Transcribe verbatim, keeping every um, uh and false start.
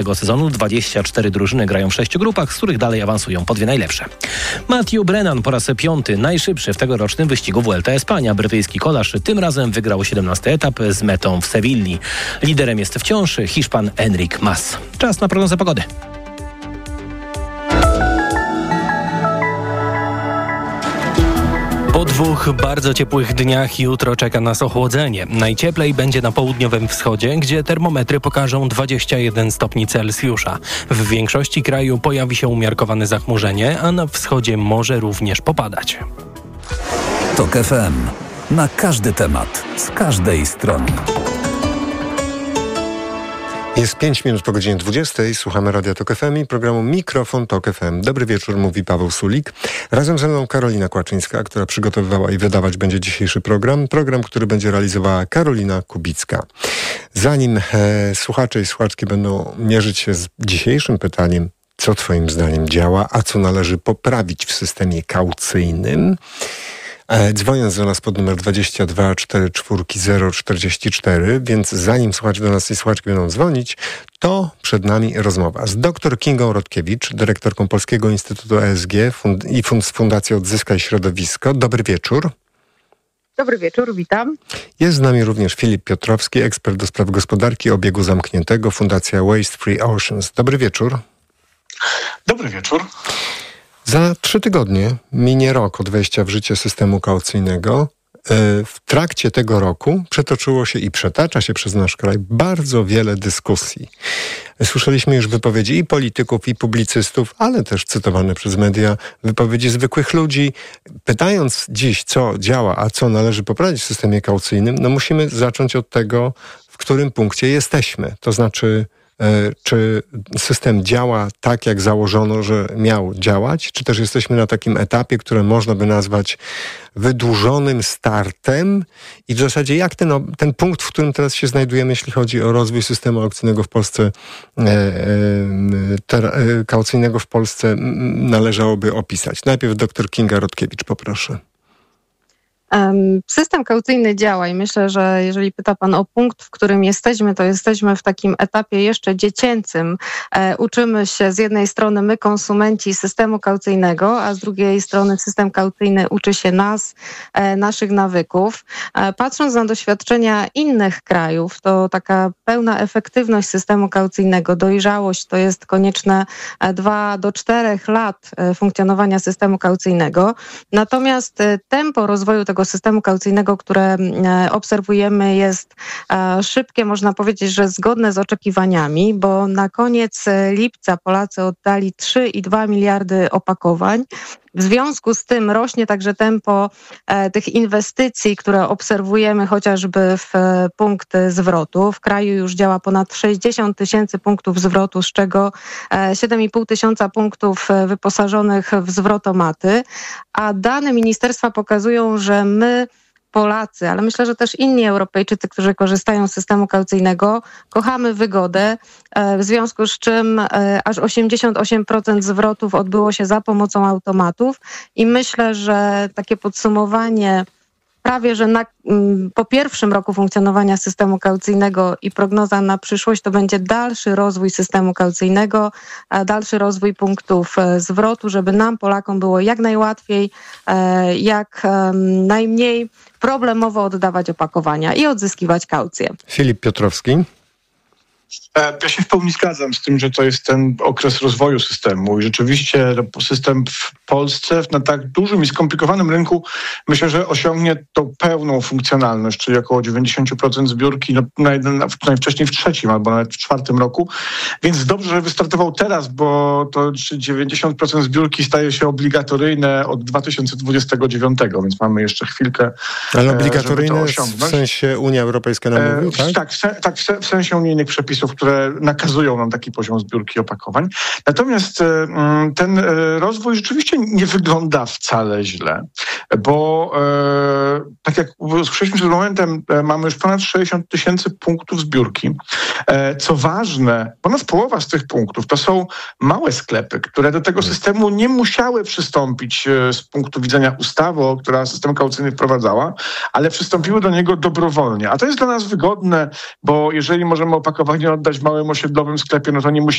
tego sezonu. dwadzieścia cztery drużyny grają w sześciu grupach, z których dalej awansują po dwie najlepsze. Matthew Brennan po raz piąty, najszybszy w tegorocznym wyścigu Vuelta Espania. Brytyjski kolarz tym razem wygrał siedemnasty etap z metą w Sewilli. Liderem jest wciąż Hiszpan Enric Mas. Czas na prognozę pogody. Po dwóch bardzo ciepłych dniach jutro czeka nas ochłodzenie. Najcieplej będzie na południowym wschodzie, gdzie termometry pokażą dwadzieścia jeden stopni Celsjusza. W większości kraju pojawi się umiarkowane zachmurzenie, a na wschodzie może również popadać. Tok F M. Na każdy temat, z każdej strony. Jest pięć minut po godzinie dwudziestej. Słuchamy Radia Tok F M i programu Mikrofon Tok F M. Dobry wieczór, mówi Paweł Sulik. Razem ze mną Karolina Kłaczyńska, która przygotowywała i wydawać będzie dzisiejszy program. Program, który będzie realizowała Karolina Kubicka. Zanim e, słuchacze i słuchaczki będą mierzyć się z dzisiejszym pytaniem, co twoim zdaniem działa, a co należy poprawić w systemie kaucyjnym, dzwoniąc do nas pod numer dwadzieścia dwa czterdzieści cztery zero czterdzieści cztery, więc zanim słuchacze do nas i słuchaczki będą dzwonić, to przed nami rozmowa z dr Kingą Rodkiewicz, dyrektorką Polskiego Instytutu E S G fund- i fund- z Fundacji Odzyskaj Środowisko. Dobry wieczór. Dobry wieczór, witam. Jest z nami również Filip Piotrowski, ekspert do spraw gospodarki obiegu zamkniętego, Fundacja Waste Free Oceans. Dobry wieczór. Dobry wieczór. Za trzy tygodnie minie rok od wejścia w życie systemu kaucyjnego. W trakcie tego roku przetoczyło się i przetacza się przez nasz kraj bardzo wiele dyskusji. Słyszeliśmy już wypowiedzi i polityków, i publicystów, ale też cytowane przez media wypowiedzi zwykłych ludzi. Pytając dziś, co działa, a co należy poprawić w systemie kaucyjnym, no musimy zacząć od tego, w którym punkcie jesteśmy. To znaczy, czy system działa tak, jak założono, że miał działać, czy też jesteśmy na takim etapie, które można by nazwać wydłużonym startem i w zasadzie jak ten, ten punkt, w którym teraz się znajdujemy, jeśli chodzi o rozwój systemu aukcyjnego w Polsce, e, e, ter, e, kaucyjnego w Polsce należałoby opisać. Najpierw dr Kinga Rodkiewicz, poproszę. System kaucyjny działa i myślę, że jeżeli pyta pan o punkt, w którym jesteśmy, to jesteśmy w takim etapie jeszcze dziecięcym. E, uczymy się z jednej strony my, konsumenci systemu kaucyjnego, a z drugiej strony system kaucyjny uczy się nas, e, naszych nawyków. E, patrząc na doświadczenia innych krajów, to taka pełna efektywność systemu kaucyjnego, dojrzałość to jest konieczne dwa do czterech lat funkcjonowania systemu kaucyjnego. Natomiast tempo rozwoju tego systemu kaucyjnego, które obserwujemy, jest szybkie, można powiedzieć, że zgodne z oczekiwaniami, bo na koniec lipca Polacy oddali trzy i dwa miliardy opakowań. W związku z tym rośnie także tempo e, tych inwestycji, które obserwujemy chociażby w e, punkt zwrotu. W kraju już działa ponad sześćdziesiąt tysięcy punktów zwrotu, z czego e, siedem i pół tysiąca punktów e, wyposażonych w zwrotomaty, a dane ministerstwa pokazują, że my Polacy, ale myślę, że też inni Europejczycy, którzy korzystają z systemu kaucyjnego, kochamy wygodę, w związku z czym aż osiemdziesiąt osiem procent zwrotów odbyło się za pomocą automatów i myślę, że takie podsumowanie prawie, że na, po pierwszym roku funkcjonowania systemu kaucyjnego i prognoza na przyszłość to będzie dalszy rozwój systemu kaucyjnego, dalszy rozwój punktów zwrotu, żeby nam, Polakom, było jak najłatwiej, jak najmniej problemowo oddawać opakowania i odzyskiwać kaucję. Filip Piotrowski. Ja się w pełni zgadzam z tym, że to jest ten okres rozwoju systemu i rzeczywiście system w Polsce na tak dużym i skomplikowanym rynku myślę, że osiągnie tą pełną funkcjonalność, czyli około dziewięćdziesiąt procent zbiórki no, najwcześniej w trzecim albo nawet w czwartym roku. Więc dobrze, że wystartował teraz, bo to dziewięćdziesiąt procent zbiórki staje się obligatoryjne od dwa tysiące dwudziestego dziewiątego, więc mamy jeszcze chwilkę, ale obligatoryjne żeby to osiągnąć. W sensie Unia Europejska nam mówi, tak? Tak, w, tak w sensie unijnych przepisów, które nakazują nam taki poziom zbiórki opakowań. Natomiast ten rozwój rzeczywiście nie wygląda wcale źle, bo e, tak jak usłyszeliśmy przed momentem, e, mamy już ponad sześćdziesiąt tysięcy punktów zbiórki. E, co ważne, ponad połowa z tych punktów to są małe sklepy, które do tego systemu nie musiały przystąpić e, z punktu widzenia ustawy, która system kaucyjny wprowadzała, ale przystąpiły do niego dobrowolnie. A to jest dla nas wygodne, bo jeżeli możemy opakowanie oddać sprzedać w małym osiedlowym sklepie, no to nie musi